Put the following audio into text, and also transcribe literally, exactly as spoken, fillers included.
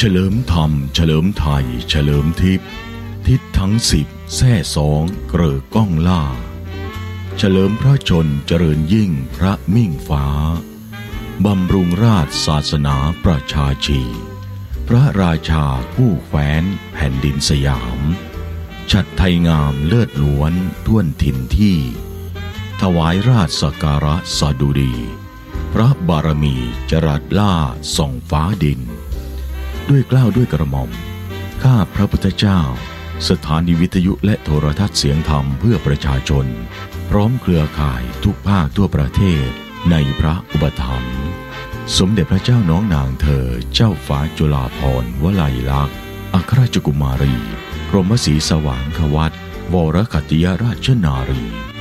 ลิมธรรมเฉลิมไทยเฉลิมทิพย์ทิศทั้งสิบแท่สองเกลอก้องล่าเฉลิมพระชนเจริญยิ่งพระมิ่งฟ้าบำรุงราชศาสนาประชาชีพระราชาผู้แคว้นแผ่นดินสยามชัดไทยงามเลิศล้วนท่วนถิ่นที่ถวายราชสักการะสดุดีพระบารมีจรัสล่าส่องฟ้าดินด้วยเกล้าด้วยกระหม่อมข้าพระพุทธเจ้าสถานีวิทยุและโทรทัศน์เสียงธรรมเพื่อประชาชนพร้อมเครือข่ายทุกภาคทั่วประเทศในพระอุปถัมภ์สมเด็จพระเจ้าน้องนางเธอเจ้าฟ้าจุฬาภรณ์วลัยลักษณ์อัครราชกุมารีกรมศรีสว่างควัตวรคัตติยราชนารี